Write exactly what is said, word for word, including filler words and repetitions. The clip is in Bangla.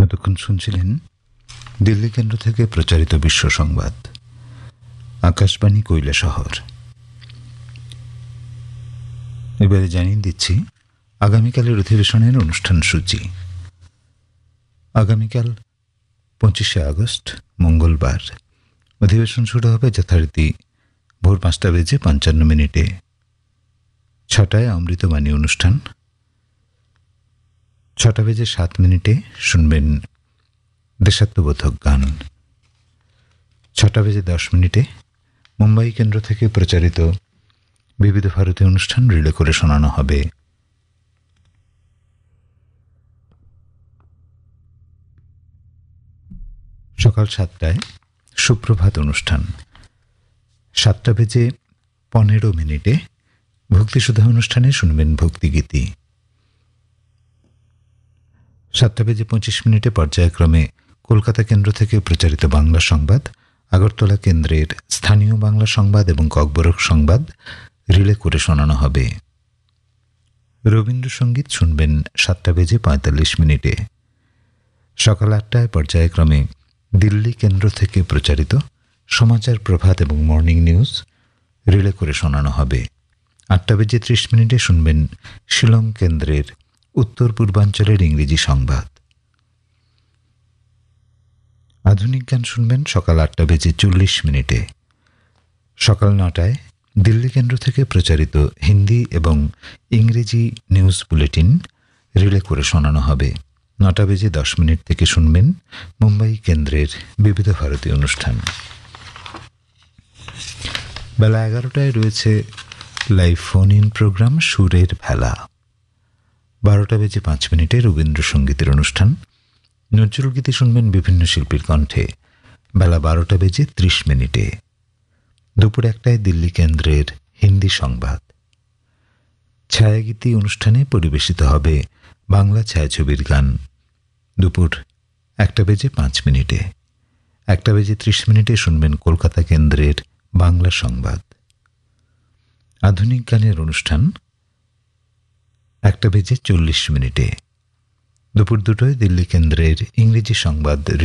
এতক্ষণ শুনছিলেন দিল্লি কেন্দ্র থেকে প্রচারিত বিশ্ব সংবাদ, আকাশবাণী কৈলাসহর। এবারে জানিয়ে দিচ্ছি আগামীকালের অধিবেশনের অনুষ্ঠান সূচি। আগামীকাল পঁচিশে আগস্ট মঙ্গলবার অধিবেশন শুরু হবে যথারীতি ভোর পাঁচটা বেজে পঞ্চান্ন মিনিটে। ছটায় অমৃতবাণী অনুষ্ঠান, ছটা বেজে সাত মিনিটে শুনবেন দেশাত্মবোধক গান। ছটা বেজে দশ মিনিটে মুম্বাই কেন্দ্র থেকে প্রচারিত বিবিধ ভারতী অনুষ্ঠান রিলে করে শোনানো হবে। সকাল সাতটায় সুপ্রভাত অনুষ্ঠান, সাতটা বেজে পনেরো মিনিটে ভক্তিসুধা অনুষ্ঠানে শুনবেন ভক্তিগীতি। সাতটা বেজে পঁচিশ মিনিটে পর্যায়ক্রমে কলকাতা কেন্দ্র থেকে প্রচারিত বাংলা সংবাদ, আগরতলা কেন্দ্রের স্থানীয় বাংলা সংবাদ এবং ককবরক সংবাদ রিলে করে শোনানো হবে। রবীন্দ্রসঙ্গীত শুনবেন সাতটা বেজে পঁয়তাল্লিশ মিনিটে। সকাল আটটায় পর্যায়ক্রমে দিল্লি কেন্দ্র থেকে প্রচারিত সমাচার প্রভাত এবং মর্নিং নিউজ রিলে করে শোনানো হবে। আটটা বেজে ত্রিশ মিনিটে শুনবেন শিলং কেন্দ্রের উত্তর পূর্বাঞ্চলের ইংরেজি সংবাদ। আধুনিক গান শুনবেন সকাল আটটা বেজে চল্লিশ মিনিটে। সকাল নটায় দিল্লি কেন্দ্র থেকে প্রচারিত হিন্দি এবং ইংরেজি নিউজ বুলেটিন রিলে করে শোনানো হবে। নটা বেজে দশ মিনিট থেকে শুনবেন মুম্বাই কেন্দ্রের বিবিধ ভারতী অনুষ্ঠান। বেলা এগারোটায় রয়েছে লাইভ ফোন ইন প্রোগ্রাম সুরের ভেলা। বারোটা বেজে পাঁচ মিনিটে রবীন্দ্রসঙ্গীতের অনুষ্ঠান, নজরুল গীতি শুনবেন বিভিন্ন শিল্পীর কণ্ঠে বেলা বারোটা বেজে ত্রিশ মিনিটে। দুপুর একটায় দিল্লি কেন্দ্রের হিন্দি সংবাদ। ছায়াগীতি অনুষ্ঠানে পরিবেশিত হবে বাংলা ছায়াছবির গান দুপুর একটা বেজে পাঁচ মিনিটে। একটা বেজে ত্রিশ মিনিটে শুনবেন কলকাতা কেন্দ্রের বাংলা সংবাদ। আধুনিক গানের অনুষ্ঠান একটা বেজে চল্লিশ মিনিটে। দুপুর দুটোয় দিল্লি কেন্দ্রের ইংরেজি সংবাদ